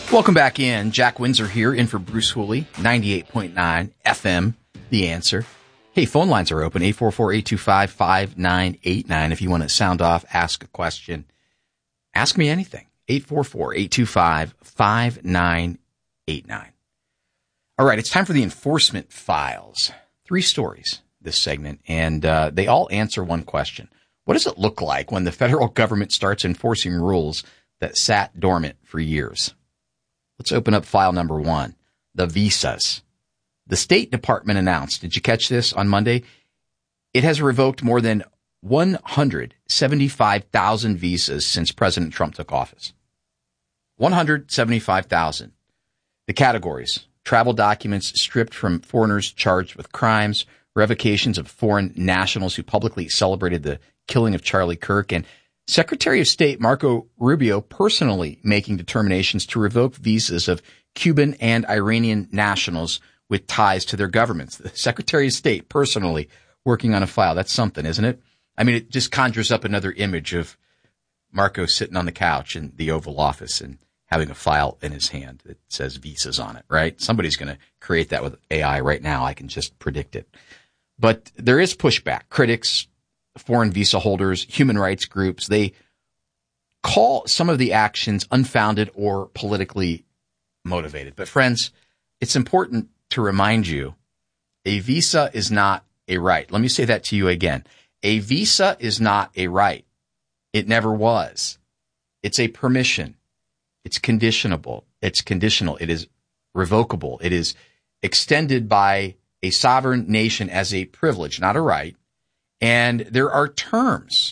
Welcome back in. Jack Windsor here, in for Bruce Hooley, 98.9 FM, The Answer. Hey, phone lines are open, 844-825-5989. If you want to sound off, ask a question, ask me anything, 844-825-5989. All right, it's time for the enforcement files. 3 stories this segment, and they all answer one question. What does it look like when the federal government starts enforcing rules that sat dormant for years? Let's open up file number 1, the visas. The State Department announced, did you catch this on Monday? It has revoked more than 175,000 visas since President Trump took office. 175,000. The categories: travel documents stripped from foreigners charged with crimes, revocations of foreign nationals who publicly celebrated the killing of Charlie Kirk, and Secretary of State Marco Rubio personally making determinations to revoke visas of Cuban and Iranian nationals with ties to their governments. The Secretary of State personally working on a file. That's something, isn't it? I mean, it just conjures up another image of Marco sitting on the couch in the Oval Office and having a file in his hand that says visas on it, right? Somebody's going to create that with AI right now. I can just predict it. But there is pushback. Critics, foreign visa holders, human rights groups, they call some of the actions unfounded or politically motivated. But friends, it's important to remind you, a visa is not a right. Let me say that to you again. A visa is not a right. It never was. It's a permission. It's conditionable. It's conditional. It is revocable. It is extended by a sovereign nation as a privilege, not a right. And there are terms.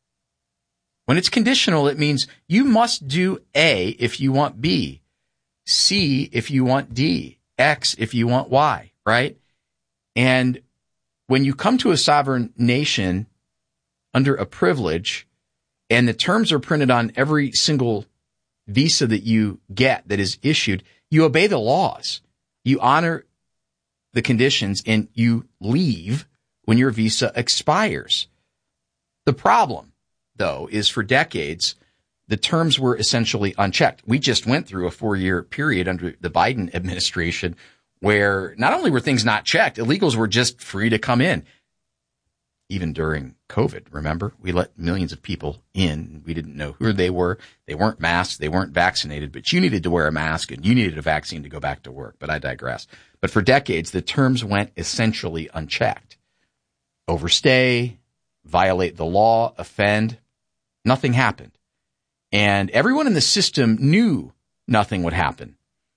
When it's conditional, it means you must do A if you want B, C if you want D, X if you want Y, right? And when you come to a sovereign nation under a privilege and the terms are printed on every single visa that you get that is issued, you obey the laws. You honor the conditions and you leave when your visa expires. The problem, though, is for decades, the terms were essentially unchecked. We just went through a 4-year period under the Biden administration where not only were things not checked, illegals were just free to come in. Even during COVID, remember? We let millions of people in. We didn't know who they were. They weren't masked. They weren't vaccinated. But you needed to wear a mask and you needed a vaccine to go back to work. But I digress. But for decades, the terms went essentially unchecked. Overstay, violate the law, offend. Nothing happened. And everyone in the system knew nothing would happen.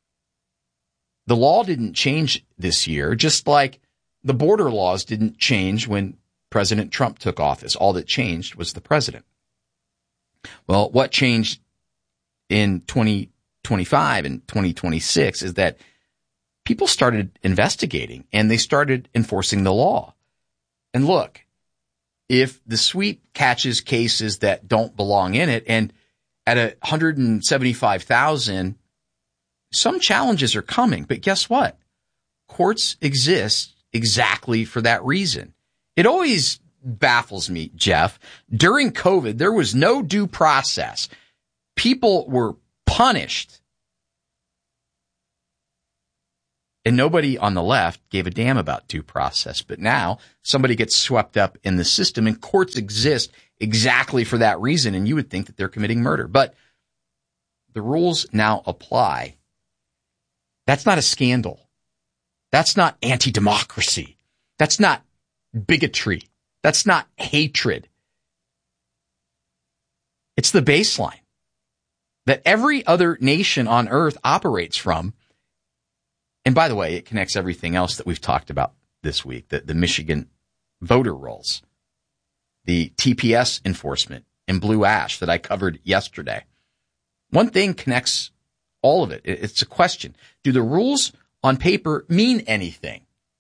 The law didn't change this year, just like the border laws didn't change when President Trump took office. All that changed was the president. Well, what changed in 2025 and 2026 is that people started investigating and they started enforcing the law. And look, if the sweep catches cases that don't belong in it, and at 175,000, some challenges are coming. But guess what? Courts exist exactly for that reason. It always baffles me, Jeff. During COVID, there was no due process. People were punished. And nobody on the left gave a damn about due process. But now somebody gets swept up in the system, and courts exist exactly for that reason. And you would think that they're committing murder. But the rules now apply. That's not a scandal. That's not anti-democracy. That's not bigotry. That's not hatred. It's the baseline that every other nation on earth operates from. And by the way, it connects everything else that we've talked about this week, the Michigan voter rolls, the TPS enforcement in Blue Ash that I covered yesterday. One thing connects all of it. It's a question. Do the rules on paper mean anything?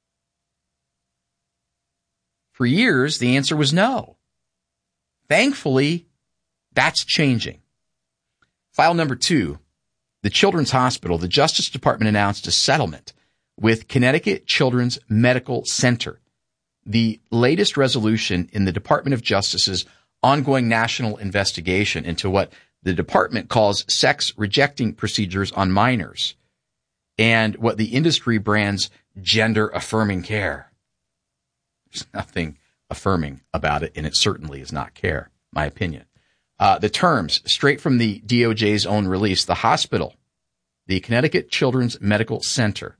For years, the answer was no. Thankfully, that's changing. File number 2, the Children's Hospital. The Justice Department announced a settlement with Connecticut Children's Medical Center, the latest resolution in the Department of Justice's ongoing national investigation into what the department calls sex-rejecting procedures on minors and what the industry brands gender-affirming care. There's nothing affirming about it, and it certainly is not care, my opinion. The terms, straight from the DOJ's own release, the hospital, the Connecticut Children's Medical Center,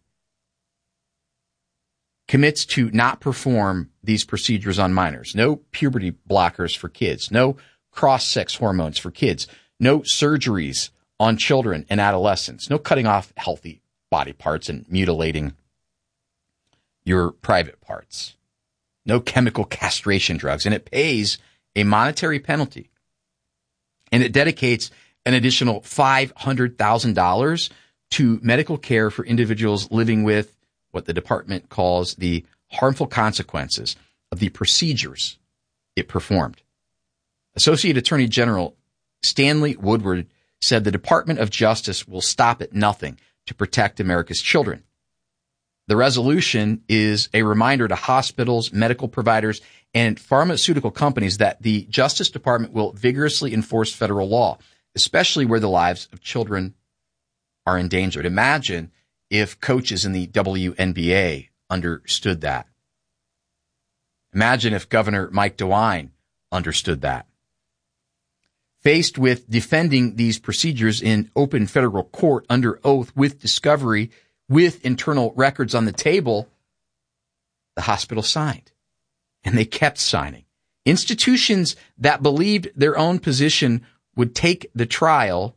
commits to not perform these procedures on minors. No puberty blockers for kids. No cross-sex hormones for kids. No surgeries on children and adolescents. No cutting off healthy body parts and mutilating your private parts. No chemical castration drugs. And it pays a monetary penalty. And it dedicates an additional $500,000 to medical care for individuals living with what the department calls the harmful consequences of the procedures it performed. Associate Attorney General Stanley Woodward said the Department of Justice will stop at nothing to protect America's children. The resolution is a reminder to hospitals, medical providers, and pharmaceutical companies that the Justice Department will vigorously enforce federal law, especially where the lives of children are endangered. Imagine if coaches in the WNBA understood that. Imagine if Governor Mike DeWine understood that. Faced with defending these procedures in open federal court under oath with discovery, with internal records on the table, the hospital signed. And they kept signing. Institutions that believed their own position would take the trial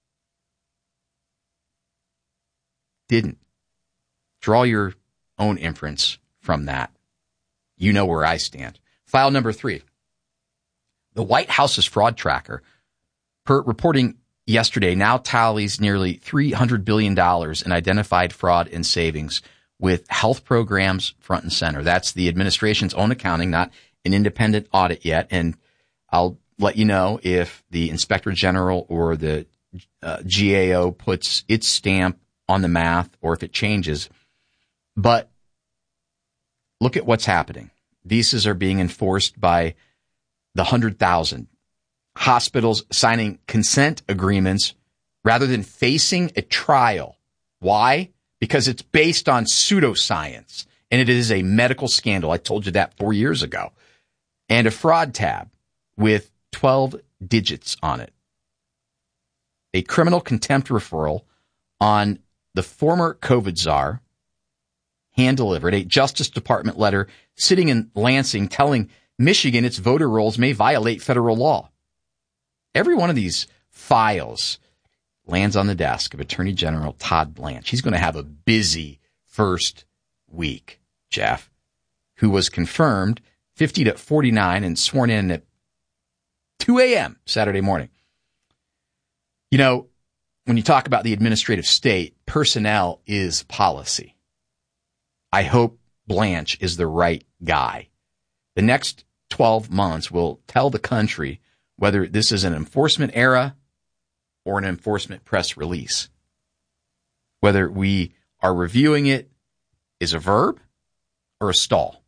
didn't. Draw your own inference from that. You know where I stand. File number 3. The White House's fraud tracker, per reporting yesterday, now tallies nearly $300 billion in identified fraud and savings with health programs front and center. That's the administration's own accounting, not an independent audit yet. And I'll let you know if the Inspector General or the GAO puts its stamp on the math or if it changes. But look at what's happening. Visas are being enforced by the 100,000. Hospitals signing consent agreements rather than facing a trial. Why? Because it's based on pseudoscience, and it is a medical scandal. I told you that 4 years ago. And a fraud tab with 12 digits on it. A criminal contempt referral on the former COVID czar, hand-delivered, a Justice Department letter sitting in Lansing telling Michigan its voter rolls may violate federal law. Every one of these files lands on the desk of Attorney General Todd Blanche. He's going to have a busy first week, Jeff, who was confirmed 50-49 and sworn in at 2 a.m. Saturday morning. You know, when you talk about the administrative state, personnel is policy. I hope Blanche is the right guy. The next 12 months will tell the country whether this is an enforcement era or an enforcement press release. Whether we are reviewing it is a verb or a stall.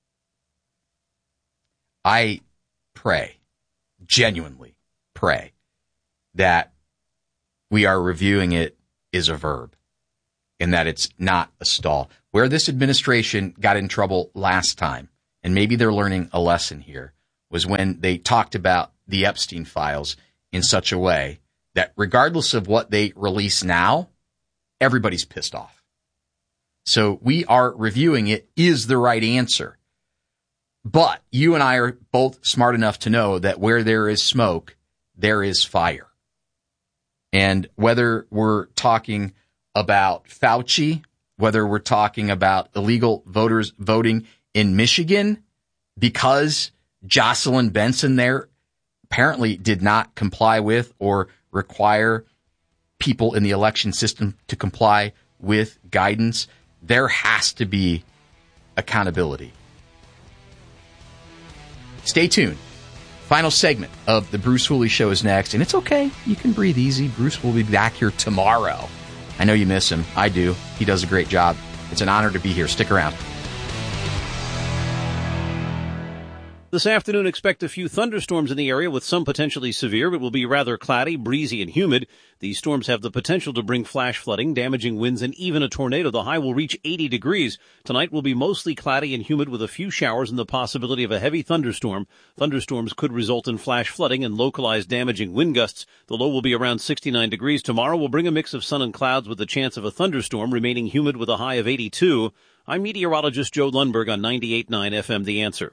I pray, genuinely pray, that we are reviewing it is a verb and that it's not a stall. Where this administration got in trouble last time, and maybe they're learning a lesson here, was when they talked about the Epstein files in such a way that regardless of what they release now, everybody's pissed off. So we are reviewing it is the right answer. But you and I are both smart enough to know that where there is smoke, there is fire. And whether we're talking about Fauci, whether we're talking about illegal voters voting in Michigan because Jocelyn Benson there apparently did not comply with or require people in the election system to comply with guidance, there has to be accountability. Stay tuned. Final segment of the Bruce Hooley Show is next, and it's okay. You can breathe easy. Bruce will be back here tomorrow. I know you miss him. I do. He does a great job. It's an honor to be here. Stick around. This afternoon, expect a few thunderstorms in the area with some potentially severe. It will be rather cloudy, breezy, and humid. These storms have the potential to bring flash flooding, damaging winds, and even a tornado. The high will reach 80 degrees. Tonight will be mostly cloudy and humid with a few showers and the possibility of a heavy thunderstorm. Thunderstorms could result in flash flooding and localized damaging wind gusts. The low will be around 69 degrees. Tomorrow will bring a mix of sun and clouds with the chance of a thunderstorm, remaining humid with a high of 82. I'm meteorologist Joe Lundberg on 98.9 FM The Answer.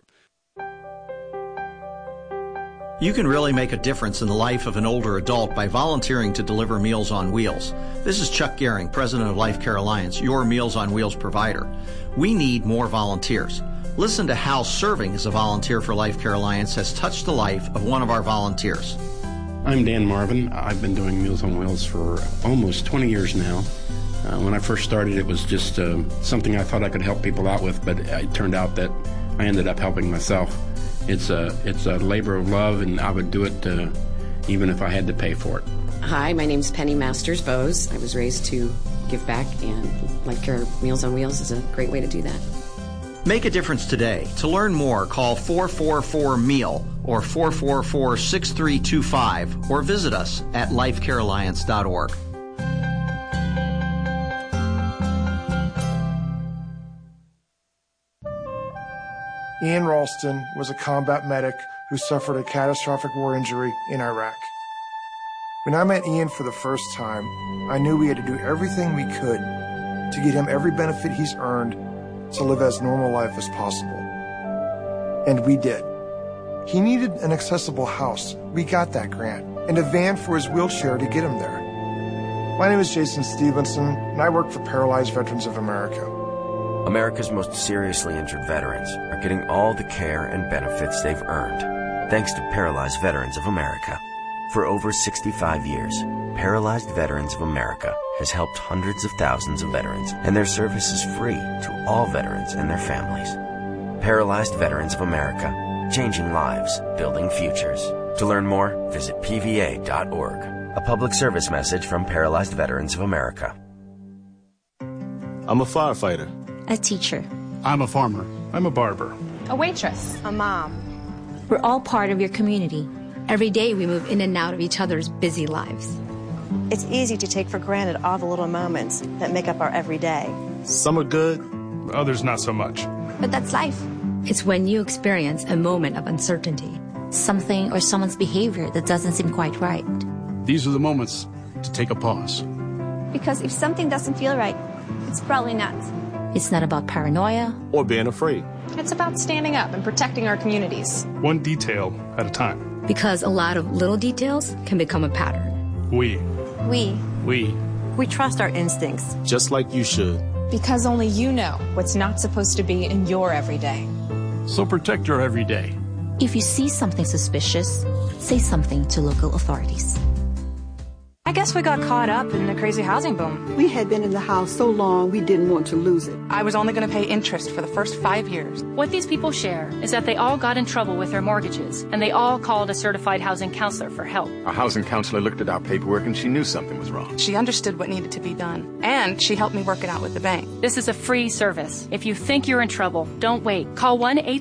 You can really make a difference in the life of an older adult by volunteering to deliver Meals on Wheels. This is Chuck Gehring, president of Life Care Alliance, your Meals on Wheels provider. We need more volunteers. Listen to how serving as a volunteer for Life Care Alliance has touched the life of one of our volunteers. I'm Dan Marvin. I've been doing Meals on Wheels for almost 20 years now. When I first started, it was just something I thought I could help people out with, but it turned out that I ended up helping myself. It's a labor of love, and I would do it even if I had to pay for it. Hi, my name's Penny Masters Bose. I was raised to give back, and Life Care Meals on Wheels is a great way to do that. Make a difference today. To learn more, call 444-MEAL or 444-6325 or visit us at lifecarealliance.org. Ian Ralston was a combat medic who suffered a catastrophic war injury in Iraq. When I met Ian for the first time, I knew we had to do everything we could to get him every benefit he's earned to live as normal life as possible. And we did. He needed an accessible house. We got that grant, and a van for his wheelchair to get him there. My name is Jason Stevenson, and I work for Paralyzed Veterans of America. America's most seriously injured veterans are getting all the care and benefits they've earned, thanks to Paralyzed Veterans of America. For over 65 years, Paralyzed Veterans of America has helped hundreds of thousands of veterans, and their service is free to all veterans and their families. Paralyzed Veterans of America, changing lives, building futures. To learn more, visit pva.org. A public service message from Paralyzed Veterans of America. I'm a firefighter. A teacher. I'm a farmer. I'm a barber. A waitress. A mom. We're all part of your community. Every day we move in and out of each other's busy lives. It's easy to take for granted all the little moments that make up our everyday. Some are good, others not so much. But that's life. It's when you experience a moment of uncertainty. Something or someone's behavior that doesn't seem quite right. These are the moments to take a pause. Because if something doesn't feel right, it's probably not. It's not about paranoia or being afraid. It's about standing up and protecting our communities. One detail at a time. Because a lot of little details can become a pattern. We trust our instincts. Just like you should. Because only you know what's not supposed to be in your everyday. So protect your everyday. If you see something suspicious, say something to local authorities. I guess we got caught up in the crazy housing boom. We had been in the house so long we didn't want to lose it. I was only going to pay interest for the first 5 years. What these people share is that they all got in trouble with their mortgages, and they all called a certified housing counselor for help. A housing counselor looked at our paperwork and she knew something was wrong. She understood what needed to be done, and she helped me work it out with the bank. This is a free service. If you think you're in trouble, don't wait. Call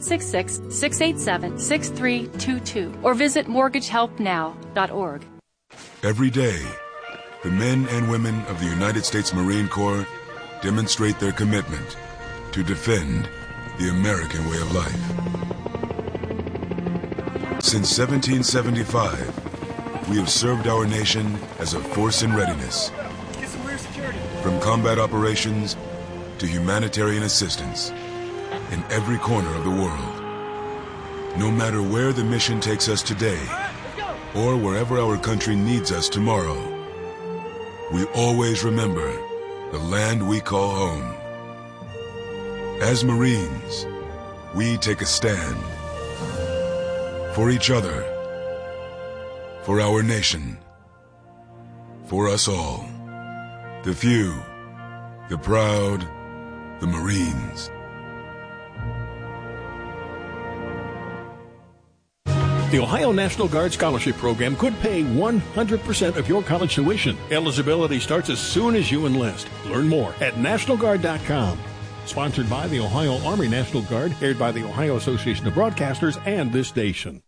1-866-687-6322 or visit mortgagehelpnow.org. Every day, the men and women of the United States Marine Corps demonstrate their commitment to defend the American way of life. Since 1775, we have served our nation as a force in readiness. From combat operations to humanitarian assistance in every corner of the world. No matter where the mission takes us today, or wherever our country needs us tomorrow, we always remember the land we call home. As Marines, we take a stand for each other, for our nation, for us all, the few, the proud, the Marines. The Ohio National Guard Scholarship Program could pay 100% of your college tuition. Eligibility starts as soon as you enlist. Learn more at NationalGuard.com. Sponsored by the Ohio Army National Guard, aired by the Ohio Association of Broadcasters and this station.